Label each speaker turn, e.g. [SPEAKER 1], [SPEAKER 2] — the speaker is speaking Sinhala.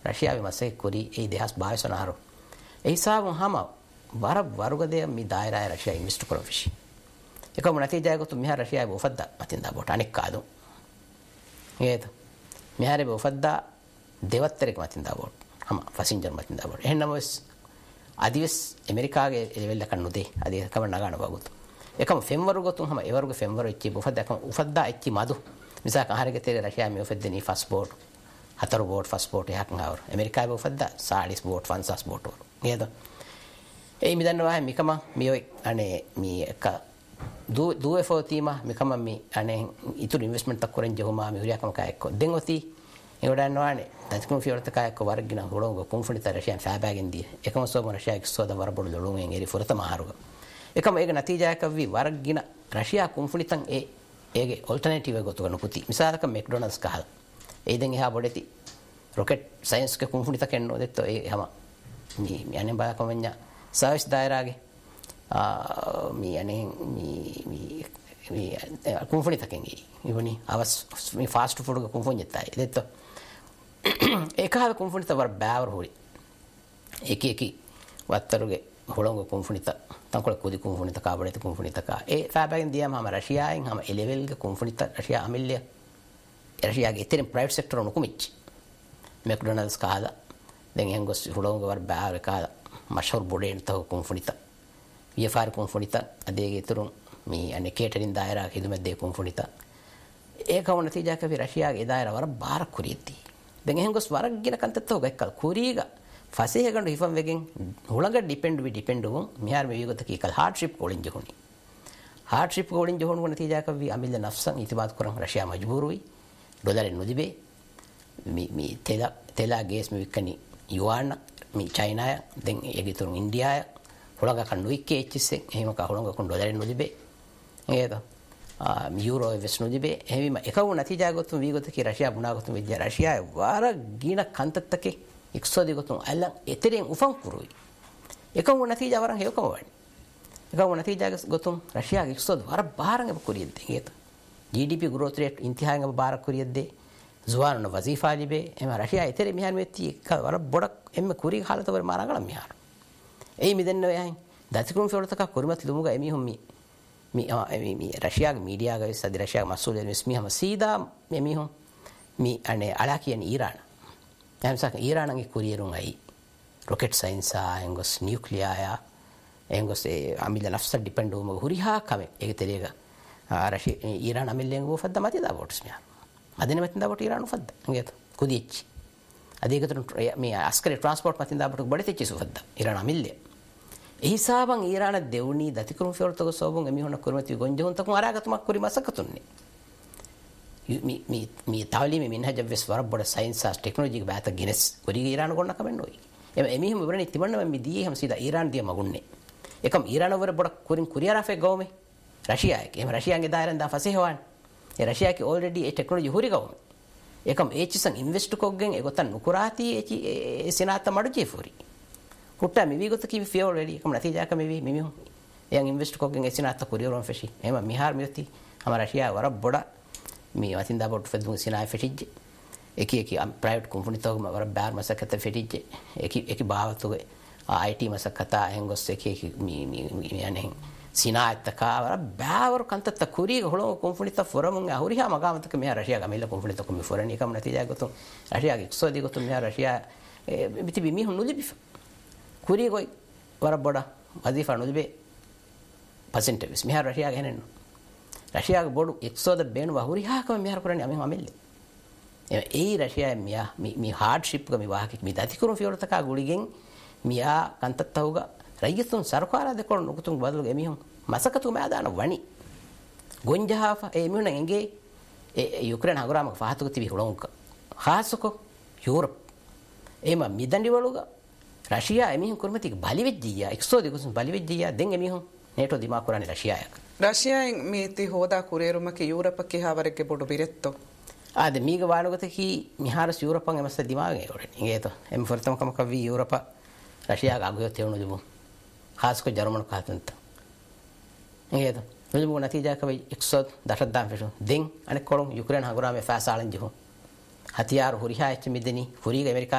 [SPEAKER 1] රෂියාවේ මසේ කුරි ඒ 2022 නහරු ඒ හිසාබුන් හැම වර වර්ගදේ මේ දායරාය රෂියා ඉන්වෙස්ට් කරන ෆිෂි එකම නතිජා ගොතු මිහා රෂියාවේ ඔෆද්දා මතින්දා බොට අනෙක් කාදු ඒත මිහාරේ ඔෆද්දා දෙවත්තරක මතින්දා බොට හැම ෆැසෙන්ජර් මතින්දා බොට එහෙන්නම අදිවස් ඇමරිකාගේ ලෙවල් එක නුදේ අදී කම නගන වගුතු එකම ෆෙම්වරු ගොතුන් හැම ඒ වර්ග ෆෙම්වරු ඉච්චි ඔෆද්දා කම ඔෆද්දා ඉච්චි මදු මිසා කහරගේ තේ රෂියාවේ ඔෆද්දනි ෆස් බෝට් හතර බෝට් ෆස් බෝට් එකක් නවර ඇමරිකාවේ ඔෆද්දා සාඩිස් බෝට් ෆන්සස් බෝට් වර නේද ඒ මිදන්නවා මිකම මියොයි අනේ මී එක දුවේ ෆෝතිමා මිකම මී අනේ ඉතුරු ඉන්වෙස්ට්මන්ට් තක් කරන් ජොමා මි හුරියකම කායක දෙන්ගොති එවඩන්නවානේ දස්කුම් ෆියරත කායක වර්ගින හොලොංග කොන්ෆිනිත රෂියන් ෆෑබෑගෙන් දී එකම සෝම රෂියාගේ සෝද වරබොඩ ලොලුංගෙන් එරි ෆොරත මහරුග එකම ඒක නතිජායක වි වර්ගින රෂියා කොන්ෆිනිතන් ඒගේ ඔල්ටර්නේටිව් එක ගොතු කරන පුති මිසාලක මැක්ඩොනල්ඩ්ස් කහල් ඒ දෙන් එහා බොඩෙති රොකට් සයන්ස් ක කොන්ෆිනිත කෙන්නෝ දෙත්තෝ ඒ හැම මී යන්නේ බයකමඤ්ඤා සර්විස් දායරාගේ මී අනේ මී කොන්ෆිනිත කෙන්ගි ඉවනි අවස් මී ෆාස්ට් ෆුඩ් ක කොන්ෆිනිතයි දෙත්තෝ ඒකහව කොන්ෆිනිත වර බෑවර හොරි ඒකී වත්තරුගේ හොලොංග කොන්ෆිනිත තංකොල කුදි කොන්ෆිනිත කාබඩෙත කොන්ෆිනිත කා ඒ ෆෑබෑගෙන් දියාම හැම රෂියායෙන් හැම එලෙවල් ක කොන්ෆිනිත රෂියා අමිල්ලිය රෂියාගේ ඉතින් ප්‍රයිවට් සෙක්ටර් උණුකුමිච්ච මැක්ඩොනල්ඩ්ස් කාද දැන් එහෙන් ගොස් හොලොංග වර බෑවර කාද මෂහුර් බොඩේන් තව කොන්ෆිනිත වියෆාර කොන්ෆිනිත අදේගේ තුරුන් මේ අනේ කේටරින් දායරා හිදුමැද්දේ කොන්ෆිනිත ඒකම නතිජා කවි රෂියාගේ දායරා වර බාර කුරියති දැන් එහෙන් ගොස් වරක් ගින කන්තත්තව ගක්කල් කුරීග ෆසේ ගඬ හිෆම් වෙගෙන් හොලඟ ඩිපෙන්ඩ් වුන් මිහාර මේ විගත කීකල් හાર્ඩ්ෂිප් කොලින් ජොහුනි හાર્ඩ්ෂිප් කොලින් ජොහුනු නතිජා කවි අමිල්ල නෆ්සන් ඉතිබාත් කරන් රෂියා මජබූරුයි ඩොලරෙන් නුදිබේ මේ තෙලා ගේස් මේ විකනි යුවාන මේ චයිනාය දැන් ඒගේ තුරුන් ඉන්දියාය හොලඟ කන්නුයික්කේ එච්චිසෙන් එහෙම ක හොලඟ කොන් ඩොලරෙන් නුදිබේ ඒද යුරෝ වෙස් නුදිබේ එහෙම එකව නතිජා ගොතුන් විගත කී රෂියා බුනා ගොතුන් විද්‍යා රෂියා වාර ගින කන්තත්තකේ එක්සෝදි ගොතුන් අල්ලන් එතරෙන් උෆන් කුරුයි එකම නතිජා වරන් හේකම වань එකම නතිජා ගොතුන් රෂියාගේ එක්සෝද වර බාරංග කුරියද්ද ඒත GDP growth rate इंतहांग बार कुरियदे जुवान न वजीफा लिबे एम रशिया इतरे मिहान मेती वर बोडक एम कुरी हालत वर मारागळ मिहार ए मिदन्न यहां दातिकुम फोरतක කුරුමත් ලුමුග එමි හොම්මි මි රෂියාගේ මීඩියා ගයි සදි රෂියා මසූල් එස්මි හැම සීදා එමි හොම් මි අනේ අලා කියන ඊරාන එම්සක් ඊරානගේ කුරියරුන් අයි රොකට් සයන්ස් එංගොස් නියුක්ලියර් එංගොස් අමිල නෆ්ස ඩිපෙන්ඩ් වුම හුරිහා කම ඒක තෙරේග රෂි ඊරාන අමිල්ලෙන් ගොෆද්ද මත දාවොට්ස් මියා මදින මත දාවොට් ඊරාන ෆද්ද නේද කුදිච්ච අදේකතර මේ අස්කරේ ට්‍රාන්ස්පෝර්ට් මතින් දාවොට් බඩෙච්ච සුෆද්ද ඊරාන අමිල්ලේ එහිසාබන් ඊරාන දෙවුනි දතිකරුම් ෆෙරතක සෝබුන් එමිහොන කුරුමති ගොන්ජොන් තකුන් අරාගතුමක් කුරි මසකතුන්නේ mi tawlimi minhaj ves war boda science as technology ge bata gines kori iran gonna kamennoy emihum ibrani timanna me diye ham sida iran diye magunne ekam iran over boda kurin kuriara fe gawme russia ke em russia ge dairan da fase hewan e russia ke already e technology huri gawme ekam echisan invest koggen egotan nukurati e senata madu jefuri hutta mi vigot ki fe already ekam nati jaka me vi mimihum yang invest koggen e senata kuriron feshi ema mihar mioti ama russia war boda මේ වතින් දාපොට් ෆෙදුන් සිනායි ෆෙටිජ් එකි ප්‍රයිවට් කම්පැනි තෝගම වර බෑර් මසකත ෆෙටිජ් එකි බාවතුගේ IT මසකත එංගොස් එකි මේ යන්නේ සිනායත් කා වර බෑවර කන්තත කුරිය හොලෝ කම්පැනි ත ෆොරමුන් අහුරියා මගාමතක මෙහා රෂියා ගමෙල කම්පැනි තක මේ ෆොරනි කම නැතිජා ගොතු රෂියාගේ එක්සෝදි ගොතු මෙහා රෂියා බිති බිමි හුන් නුදි බිෆ කුරිය ගොයි වර බොඩ වදිෆා නුදිබේ පසෙන්ටේජ් මෙහා රෂියා ගහනන රෂියාගේ බොඩු එක්සෝද බේන වහුරිහාකම මෙහර කරන්නේ අමෙ අමෙල්ලේ ඒ රෂියා මියා මේ හાર્ඩ්ෂිප් ගමි වාහකෙක් මේ දතිකුරු ෆියොරතක ගුලිගෙන් මියා කන්තත්තවුග රයියතුන් සරකාර දෙකොණ නුකුතුන් බදලු එමිහුන් මසකතු මෑදාන වණි ගොන්ජහාෆ එමිහුන එංගේ යුක්‍රේන හගුරාමක ෆාහතුක තිබි හුලොංක ખાસකො යුරෝප් එම මිදන්ඩි වලුග රෂියා එමිහුන් කුරුමතික බලි එක්සෝද කුසුන් බලි දෙන් එමිහුන් නේටෝ දිමා කුරානි රෂියායක්
[SPEAKER 2] රෂියාෙන් මේති හෝදා කුරේරුමකේ යුරෝපකේ හවරකේ බොඩු බිරෙත්තෝ
[SPEAKER 1] ආද මීග වානගතකි මිහාරස් යුරෝපන් එමස්ස දිමාගේ ඔරෙන් ඒතෝ එම් ෆර්තම කවි යුරෝප රෂියාග අගයෝ තෙවුණු දුමු ખાસකො ජර්මන් කාතන්ත ඒතෝ නුදුමු නතිජා කවි 110 ෆෙෂෝ දෙන් අනෙක් කොළොන් යුක්‍රේන හගුරාමේ ෆාසාලන් ජහු හතියාර හුරිහා එච් මිදෙනි හුරිග ඇමරිකා